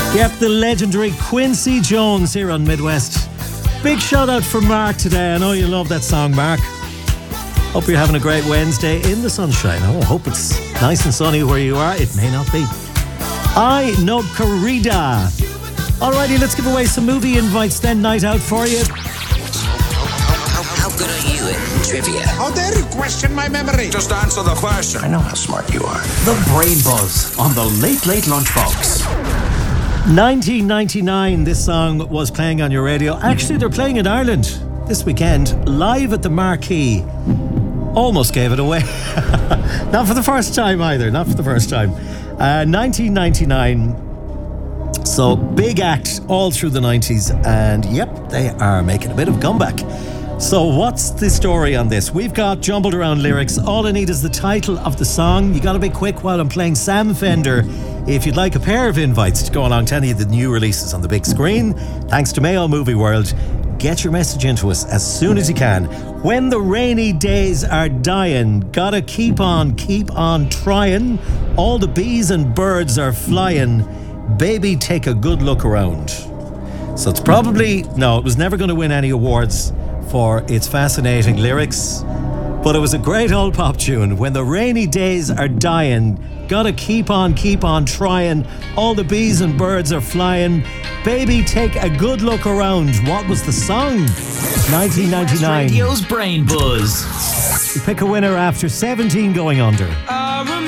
Yep, the legendary Quincy Jones here on Midwest. Big shout out for Mark today. I know you love that song, Mark. Hope you're having a great Wednesday in the sunshine. Oh, I hope it's nice and sunny where you are. It may not be. I know Corrida. Alrighty, let's give away some movie invites then. Night out for you. How good are you at trivia? How dare you question my memory? Just answer the question. I know how smart you are. The Brain Buzz on the Late Late Lunchbox. 1999, this song was playing on your radio. Actually, they're playing in Ireland this weekend, live at the Marquee. Almost gave it away. Not for the first time either, not for the first time. 1999, so big act all through the 90s, and yep, they are making a bit of a comeback. So what's the story on this? We've got jumbled around lyrics. All I need is the title of the song. You got to be quick while I'm playing Sam Fender. If you'd like a pair of invites to go along to any of the new releases on the big screen, thanks to Mayo Movie World, get your message into us as soon as you can. When the rainy days are dying, gotta keep on trying. All the bees and birds are flying. Baby, take a good look around. So it's probably, no, it was never going to win any awards for its fascinating lyrics, but it was a great old pop tune. When the rainy days are dying, gotta keep on trying. All the bees and birds are flying. Baby, take a good look around. What was the song? 1999. Radio's Brain Buzz. We pick a winner after 17 going under.